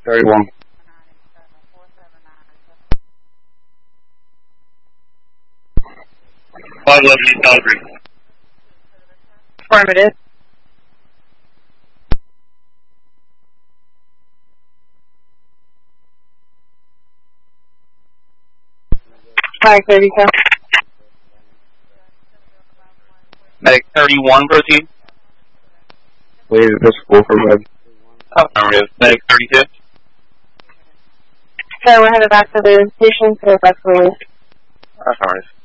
31. 511 East Calgary. Affirmative. Medic 32. Medic 31, proceed. Wait, is this full for red? Affirmative. Medic 32. Okay, we're headed back to the station to the best release. Affirmative.